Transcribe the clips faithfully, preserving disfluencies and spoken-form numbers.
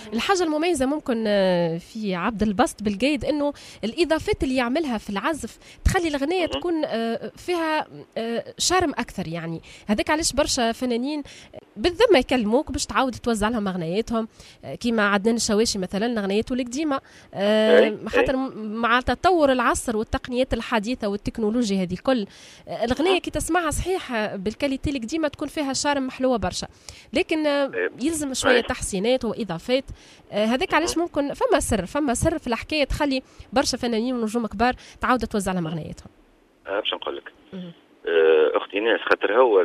الحاجة المميزة ممكن في عبد الباسط بالقايد انه الاضافات اللي يعملها في العزف تخلي الغنية تكون فيها شارم اكثر. يعني هذاك علاش برشا فنانين بالذمة يكلموك باش تعاود توزع لهم اغنياتهم، كيما عدنان الشواشي مثلا اغنياته القديمة، خاطر مع تطور العصر والتقنيات الحديثة والتكنولوجيا هذه الكل الاغنية كي تسمعها صحيح بالكاليتي القديمة تكون فيها شارم محلوة برشا، لكن يلزم شوية تحسينات وإضافات. هذاك علاش ممكن فما سر فما سر في الحكاية تخلي برشا فنانين ونجوم كبار تعاود توزع لهم أغنياتهم. باش نقول لك أختي ناس، خاطر هو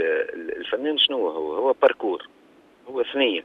الفنان شنو هو هو باركور، هو ثنية،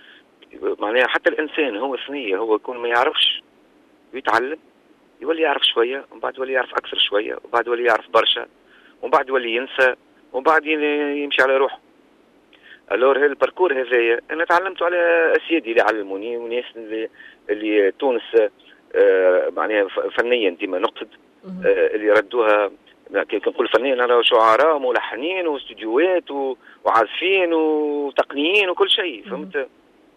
معناها حتى الإنسان هو ثنية، هو يكون ما يعرفش ويتعلم يولي يعرف شوية ومن بعد يولي يعرف أكثر شوية وبعد يولي يعرف برشا ومن بعد يولي ينسى ومن بعد يمشي على روحه. الور هذا الباركور هذايا انا تعلمته على اسيادي اللي علموني وناس اللي, اللي تونس آه معناها فنيا ديما نقصد آه اللي ردوها كي نقول فنيا انا شعراء وملحنين واستديوهات وعازفين وتقنيين وكل شيء، فهمت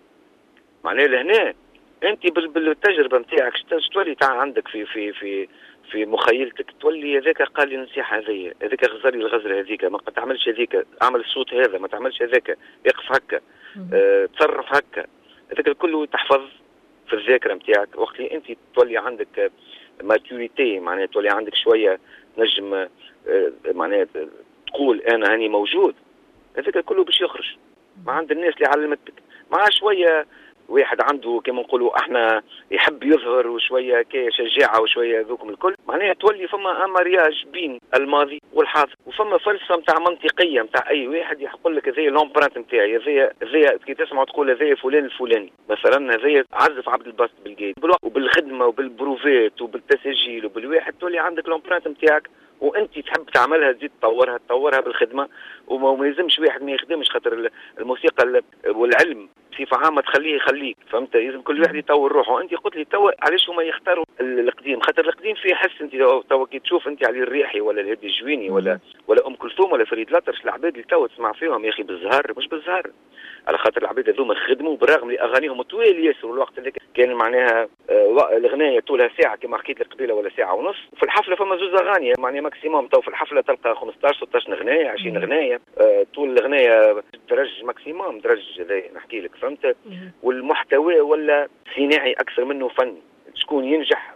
معناها لهنا انت بالتجربه نتاعك تولي تاع عندك في في في في مخيلتك تولي هذاك قال لي نصيحه هذيا، هذاك غزر لي الغزره هذيك، ما تعملش هذيك، اعمل الصوت هذا، ما تعملش هذاك، اقف هكا، اه تصرف هكا، هذاك كله تحفظ في الذاكره نتاعك. وقت اللي انت تولي عندك ماتوريتي معناها تولي عندك شويه نجم اه معناها تقول انا هاني موجود، هذاك كله باش يخرج مع عند الناس اللي علمتك. مع شويه واحد عنده كما نقولوا احنا يحب يظهر وشويه كي شجاعه وشويه ذوكم الكل، معناها تولي فما امارياج بين الماضي والحاضر وفما فلسفه نتاع منطقيه نتاع اي واحد يقول لك هذايا لومبرانت نتاعي، هذايا هذايا كي تسمع تقول هذايا فلان الفلاني مثلا، هذايا عزف عبد الباسط بالقايد وبالخدمه وبالبروفات وبالتسجيل وبالواحد تولي عندك لومبرانت نتاعك وانت تحب تعملها تزيد تطورها تطورها بالخدمه، وما يلزمش واحد ما يخدمش خاطر الموسيقى والعلم بصفه عامه تخليه يخليك، فهمت؟ لازم كل واحد يطور روحه. انت قلت لي تو علاش هما يختاروا القديم؟ خاطر القديم فيه حس، انت تو كي تشوف انت علي الريحي ولا الهادي الجويني ولا ولا ام كلثوم ولا فريد الأطرش، العباد اللي تو تسمع فيهم يا اخي بالزهر مش بالزهر، على خاطر العباد هذوما خدموا برغم اللي اغانيهم طويل ياسر، الوقت اللي كان معناها آه الاغنيه طولها ساعه كما حكيت لك قبيله ولا ساعه ونص، وفي الحفله فما زوز اغاني معناها ماكسيموم، تو في الحفله تلقى خمسطاش ستطاش اغنيه عشرين اغنيه، آه طول الاغنيه درج ماكسيموم درج هذا نحكي لك، فهمت؟ والمحتوى ولا صناعي اكثر منه فني، شكون ينجح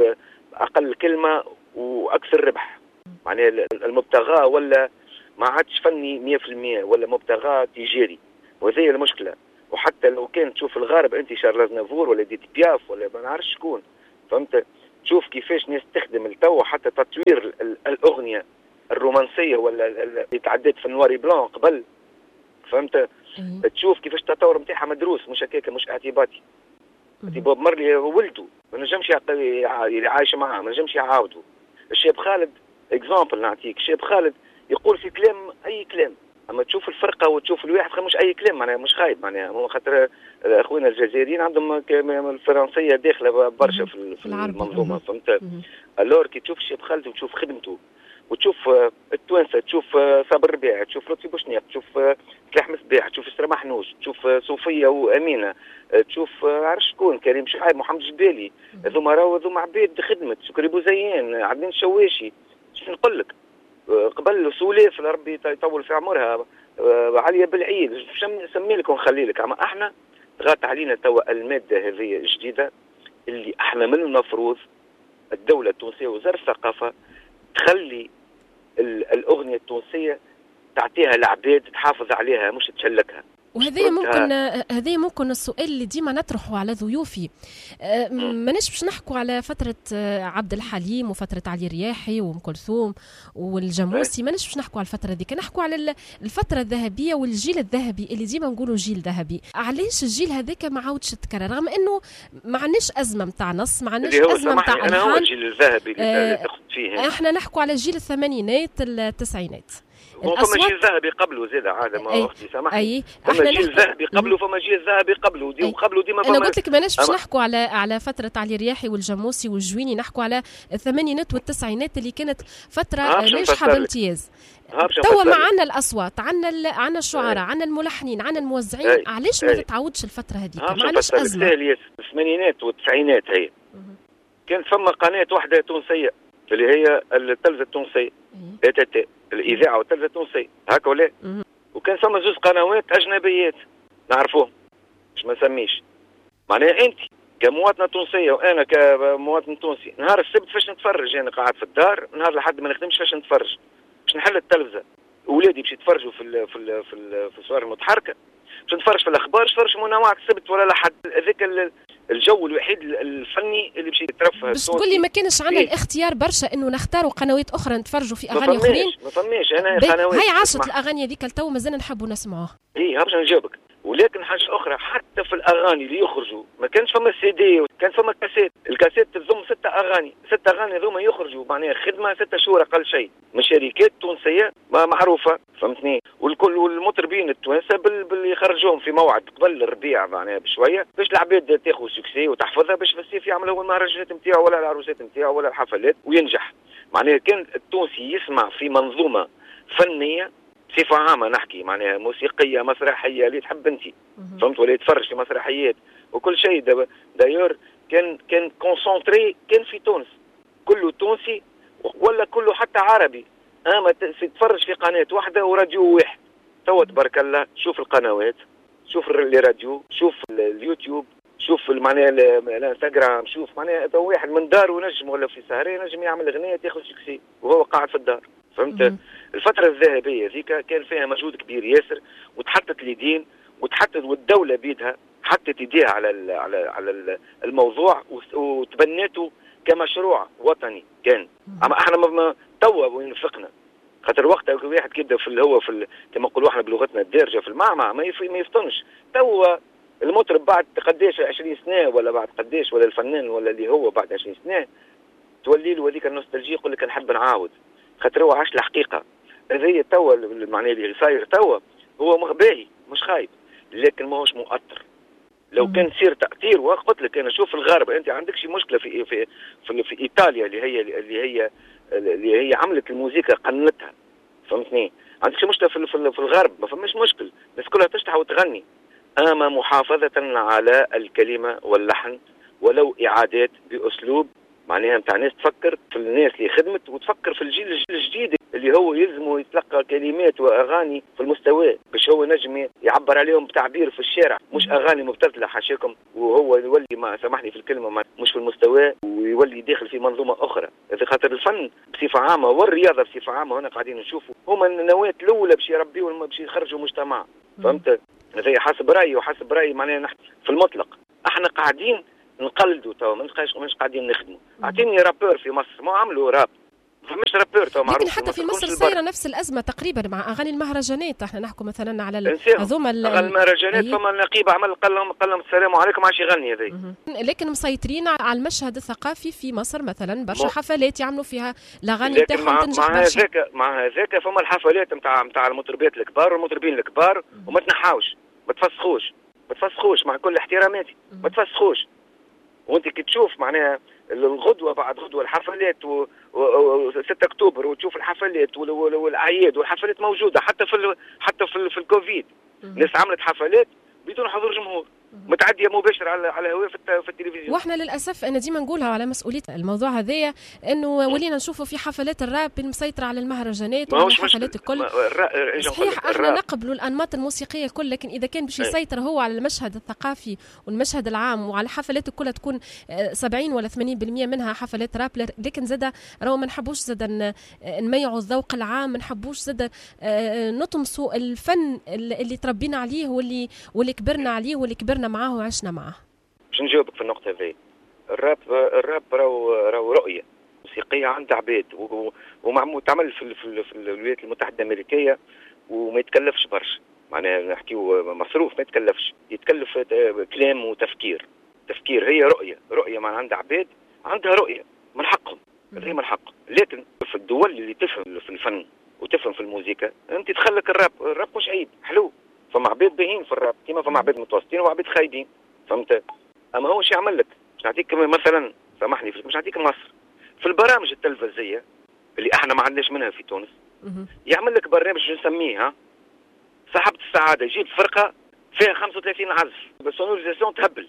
باقل كلمه واكثر ربح، معناها المبتغى ولا ما عادش فني مية بالمية ولا مبتغى تجاري، وهذه المشكله. وحتى لو كان تشوف الغرب انت شارل نافور ولا ديت بياف ولا ما نعرفش شكون، فهمت؟ تشوف كيفاش ناس تخدم التو حتى تطوير الاغنيه الرومانسيه ولا اللي تعدت في النواري بلون قبل، فهمت؟ تشوف كيفاش التطور نتاعها مدروس، مش هكاك مش اعتباطي. بوب مرلي ولده ما نجمش عايش معاه، ما نجمش يعاودوا. الشاب خالد اكزامبل نعطيك، الشاب خالد يقول في كلام اي كلام، اما تشوف الفرقه وتشوف الواحد مش اي كلام، معناها مش خايب، معناها خاطر اخوينا الجزائريين عندهم الفرنسيه داخله برشا في المنظومه، فهمت؟ الور كي تشوف الشاب خالد وتشوف خدمته وتشوف التوانسه، تشوف صابر ربيع، تشوف لطفي بوشنيق، تشوف سلاح مسباح، تشوف اسره محنوش، تشوف صوفيه وامينه، تشوف عرش شكون كريم شعيب، محمد جبالي، هذوما راهو هذوما عباد خدمت، شكري بوزيان، عدنان الشواشي، شنو نقول لك؟ قبل سولاف ربي يطول في عمرها، عليا بالعيد، باش نسمي لك ونخلي لك، اما احنا ضغط علينا توا الماده هذه الجديده اللي احنا من المفروض الدوله التونسيه وزاره الثقافه تخلي الاغنيه التونسيه تعطيها العباد تحافظ عليها مش تشلكها. وهذا ممكن هذا ممكن السؤال اللي ديما نطرحه على ضيوفي، ماناش باش نحكوا على فتره عبد الحليم وفتره علي الرياحي وام كلثوم والجاموسي، ماناش باش نحكوا على الفتره ذيك، نحكوا على الفتره الذهبيه والجيل الذهبي اللي ديما نقولوا جيل ذهبي. علاش الجيل هذاك ما عاودش يتكرر رغم انه ما عندناش ازمه نتاع نص، ما عندناش ازمه نتاع الحان؟ انا هو الجيل الذهبي اللي آه تاخذ فيه، احنا نحكوا على جيل الثمانينات التسعينات، فما جيل ذهبي قبله زاد عاد ما اختي سامحني. فما جيل ذهبي قبله فما جيل ذهبي قبله ودي وقبله ديما انا قلت لك ماناش باش نحكوا على على فتره علي الرياحي والجموسي والجويني، نحكوا على الثمانينات والتسعينات اللي كانت فتره ناجحه بامتياز. توا ما عندنا الاصوات، عندنا عندنا الشعراء، عندنا الملحنين، عندنا الموزعين، أي. علاش ما تتعودش الفتره هذيك؟ ما عندناش ازمه. الثمانينات والتسعينات هي كانت فما قناه واحده تونسيه اللي هي التلفزه التونسيه اي تي تي، الاذاعه والتلفزه التونسيه هكا ولا؟ وكان فما زوج قنوات اجنبيات نعرفوهم مش ما نسميش. معناها انت كمواطنه تونسيه وانا كمواطن تونسي نهار السبت فاش نتفرج؟ انا قاعد في الدار نهار لحد ما نخدمش فاش نتفرج؟ باش نحل التلفزه ولادي باش يتفرجوا في ال في ال في, ال في الصور المتحركه، باش نتفرج في الاخبار، باش نتفرج منوعات السبت ولا لحد هذاك الجو الوحيد الفني اللي باش يترفه. بس تقول لي ما كانش عندنا إيه؟ الاختيار برشا انه نختاروا قنوات اخرى نتفرجوا في اغاني اخرين؟ ما فماش انا قنوات هاي عاشت الاغاني هذيك لتو مازلنا نحبوا نسمعوها. اي باش نجاوبك. ولكن حاجه اخرى حتى في الاغاني اللي يخرجوا ما كانش فما سي دي، كان فما كاسيت، الكاسيت تضم ستة اغاني، ستة اغاني هذوما يخرجوا معناها خدمه ستة شهور اقل شيء من شركات تونسيه ما معروفه فهمتني، والكل والمطربين التوانسه بال... بال يخرجوهم في موعد قبل الربيع معناها بشويه باش العباد تاخذ سكسي وتحفظها باش في الصيف يعملوا هو المهرجانات نتاعو ولا العروسات نتاعو ولا الحفلات وينجح. معناها كان التونسي يسمع في منظومه فنيه بصفه عامه نحكي معناها موسيقيه مسرحيه اللي تحب انت فهمت، ولا يتفرج في مسرحيات وكل شيء. دايور كان كان كونسونتري كان في تونس، كله تونسي ولا كله حتى عربي. اما تتفرج في قناه واحده وراديو واحد. توا تبارك الله شوف القنوات، شوف الراديو، شوف اليوتيوب، شوف معناها الانستغرام، شوف معناها واحد من دار ونجم ولا في سهرة نجم يعمل اغنيه تاخذ سكسي وهو قاعد في الدار فهمت. الفتره الذهبيه ذيك كان فيها مجهود كبير ياسر وتحطت اليدين وتحطت والدوله بيدها حطت يديها على ال على على الموضوع وتبنته كمشروع وطني كان. اما احنا ما توا وين فقنا خاطر وقتها واحد كيبدا في اللي هو في كما نقولوا احنا بلغتنا الدارجه في المعمعة ما ما يفطنش. توا المطرب بعد قداش عشرين سنه ولا بعد قداش ولا الفنان ولا اللي هو بعد عشرين سنه تولي له هذيك النوستالجيا يقول لك نحب نعاود خاطر هو عاش الحقيقه. هذه توا المعنى اللي صاير توا هو باهي مش خايب لكن ماهوش مؤثر. لو كان سير تأثير وقلت لك انا شوف الغرب انت عندك شي مشكله في في في, في ايطاليا اللي هي اللي هي اللي هي عملت الموسيقى قنتها فهمتني. عندك شي مشكله في, في, في الغرب ما فماش مشكل الناس كلها تشتح وتغني اما محافظه على الكلمه واللحن ولو اعادات باسلوب معناها نتاع ناس تفكر في الناس اللي خدمت وتفكر في الجيل الجديد اللي هو يلزمه يتلقى كلمات واغاني في المستوى باش هو نجم يعبر عليهم بتعبير في الشارع مش اغاني مبتذله حاشاكم وهو يولي ما سامحني في الكلمه مش في المستوى ويولي داخل في منظومه اخرى. هذا خاطر الفن بصفه عامه والرياضه بصفه عامه هنا قاعدين نشوفوا هما النواه الاولى باش يربيوا باش يخرجوا مجتمع فهمت. هذا حسب رايي وحسب رايي معناها نحن في المطلق احنا قاعدين نقلدوا توا مش قاعدين نخدموا. اعطيني رابور في مصر ما عملوا راب مش رابور توا معروف. لكن حتى في مصر صايره نفس الازمه تقريبا مع اغاني المهرجانات. احنا نحكوا مثلا على هذوما اغاني المهرجانات فما نقيب عمل قال لهم قال لهم السلام عليكم عاش يغني هذي. لكن مسيطرين على المشهد الثقافي في مصر مثلا برشا حفلات يعملوا فيها الاغاني تاعهم تنجح مع هذاك مع هذاك فما الحفلات نتاع نتاع المطربات الكبار والمطربين الكبار وما تنحاوش ما تفسخوش ما تفسخوش مع كل احتراماتي ما تفسخوش. وانت كي تشوف معناها الغدوه بعد غدوه الحفلات و... و... ستة اكتوبر وتشوف الحفلات وال... والاعياد والحفلات موجوده حتى في ال... حتى في, ال... في الكوفيد الناس عملت حفلات بدون حضور جمهور متعديه مباشره على على الهواء في, الت... في التلفزيون. واحنا للاسف انا ديما نقولها على مسؤوليه الموضوع هذايا انه ولينا نشوفوا في حفلات الراب المسيطره على المهرجانات والحفلات الكل. صحيح احنا نقبلوا الانماط الموسيقيه الكل لكن اذا كان باش يسيطر هو على المشهد الثقافي والمشهد العام وعلى الحفلات الكل تكون سبعين ولا ثمانين بالمئة منها حفلات راب لكن زاد راهو ما نحبوش زاد نميعوا الذوق العام ما نحبوش زاد نطمسوا الفن اللي تربينا عليه واللي واللي كبرنا عليه واللي كبرنا معاه وعشنا معاه. باش نجاوبك في النقطة هذه. الراب الراب راهو راهو رؤية موسيقية عند عباد ومعمول تعمل في في, في الولايات المتحدة الأمريكية وما يتكلفش برشا معناها نحكيو مصروف ما يتكلفش يتكلف كلام وتفكير تفكير هي رؤية رؤية مع عند عباد عندها رؤية من حقهم هذه من حق. لكن في الدول اللي تفهم في الفن وتفهم في الموسيقى، انت تخلك الراب، الراب مش عيب، حلو. فما عبيد باهين في الراب كيما فما عبيد متوسطين وعبيد خايبين، فهمت؟ اما هو شو يعمل لك؟ مش نعطيك مثلا، سامحني، مش نعطيك مصر في البرامج التلفزية اللي احنا ما عندناش منها في تونس، يعمل لك برنامج نسميه ها صاحبة السعادة، يجيب فرقة فيها خمسة وثلاثين عزف بسونوريزاسيون تهبل،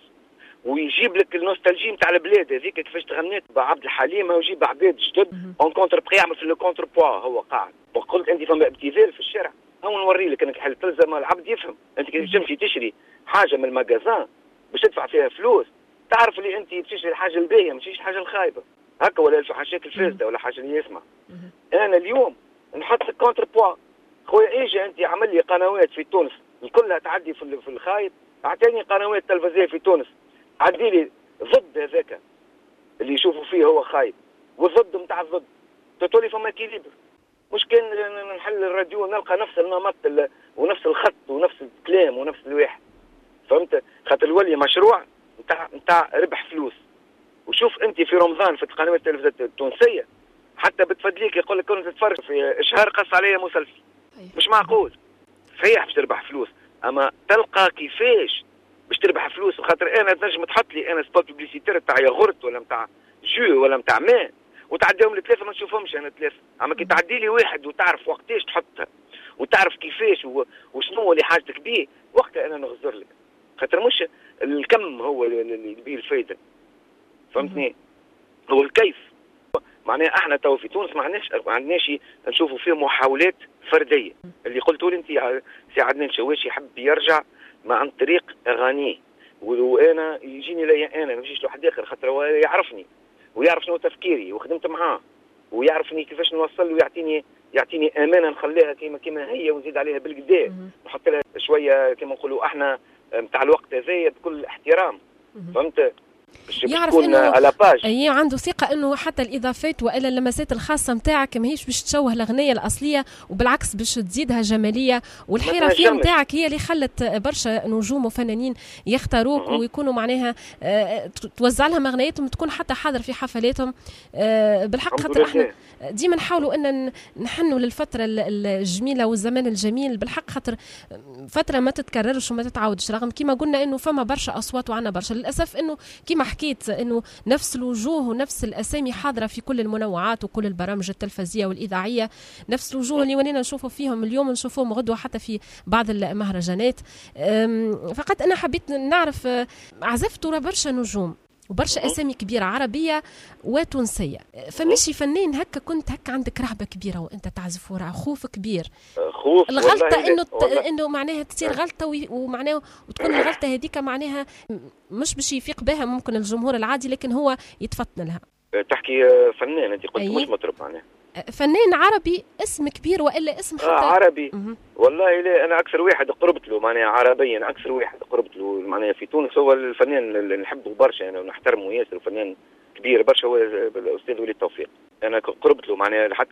ويجيب لك النوستالجي نتاع البلاد هذيك كيفاش تغنيت بعبد الحليم، ويجيب عباد جدد اون كونتر بخي، يعمل في لو كونتر بوا هو قاعد. وقلت انت فما ابتذال في الشارع، هو نوري لك انك حل تلزم العبد يفهم. انت كي تمشي تشري حاجه من المجازان باش تدفع فيها فلوس، تعرف اللي انت تشري الحاجه الباهيه ماشيش الحاجه الخايبه هكا، ولا حاجات الفاسده ولا حاجه اللي يسمع. انا اليوم نحط لك كونتر بوا خويا، اجي انت عمل لي قنوات في تونس كلها تعدي في في الخايب، اعطيني قنوات تلفزيونيه في تونس عدي لي ضد هذاك اللي يشوفوا فيه هو خايب، والضد نتاع الضد تقولي فما كيليبر. مش كان نحل الراديو نلقى نفس النمط ونفس الخط ونفس الكلام ونفس الواحد، فهمت؟ خاطر الولي مشروع نتاع نتاع ربح فلوس. وشوف انت في رمضان في القنوات التلفزيونيه التونسيه حتى بتفدليك يقول لك كنت تتفرج في اشهار قص عليا مسلسل، مش معقول. صحيح باش تربح فلوس، اما تلقى كيفاش باش تربح فلوس. خاطر انا تنجم تحط لي انا سبوت بيبليسيتير تاع ياغورت ولا نتاع جو ولا نتاع ماء وتعديهم لثلاثه ما نشوفهمش انا ثلاثه، اما كي تعدي لي واحد وتعرف وقتاش تحطها وتعرف كيفاش وشنو اللي حاجتك بيه، وقتها انا نغزر لك. خاطر مش الكم هو اللي يبيه الفايده، فهمتني؟ هو الكيف. معناها احنا تو في تونس ما عندناش ما عندناش نشوفوا فيه محاولات فرديه. اللي قلتوا لي انت سي عدنان شواشي يحب يرجع ما عن طريق اغانيه، وانا يجيني ليا انا ماشيش لواحد اخر، خاطر هو يعرفني ويعرف شنو تفكيري وخدمت معاه ويعرفني كيفاش نوصل له، ويعطيني يعطيني امانه نخليها كيما كيما هي ونزيد عليها بالقدا، نحط لها شويه كيما نقولوا احنا نتاع الوقت هذايا بكل احترام، فهمت؟ يعرف انه اي عنده ثقه انه حتى الاضافات والا اللمسات الخاصه نتاعك ماهيش باش تشوه الاغنيه الاصليه، وبالعكس باش تزيدها جماليه، والحرفيه نتاعك هي اللي خلت برشا نجوم وفنانين يختاروك ويكونوا معناها توزع لهم اغنياتهم تكون حتى حاضر في حفلاتهم. بالحق خاطر احنا ديما نحاولوا ان نحنوا للفتره الجميله والزمان الجميل، بالحق خاطر فتره ما تتكررش وما تتعاودش، رغم كما قلنا انه فما برشا اصوات وعنا برشا. للاسف انه كما حكيت انه نفس الوجوه ونفس الاسامي حاضره في كل المنوعات وكل البرامج التلفزيونيه والاذاعيه، نفس الوجوه اللي ولينا نشوفوا فيهم اليوم نشوفوهم غدوه حتى في بعض المهرجانات. فقط انا حبيت نعرف، عزفتوا برشا نجوم وبرشا اسامي كبيره عربيه وتونسيه، فمشي فنان هكا كنت هكا عندك رهبه كبيره وانت تعزف وراه، خوف كبير، خوف الغلطه انه انه معناها تصير غلطه ومعناها وتكون الغلطه هذيك معناها مش باش يفيق بها ممكن الجمهور العادي، لكن هو يتفطن لها. تحكي فنان انت قلت مش مطرب معناها فنان عربي اسم كبير والا اسم حتى آه عربي. مه. والله لا انا اكثر واحد قربت له معناها عربيا، اكثر واحد قربت له معناها في تونس هو الفنان اللي نحبه برشا انا ونحترمه ياسر، فنان كبير برشا هو الاستاذ وليد توفيق. انا قربت له معناها حتى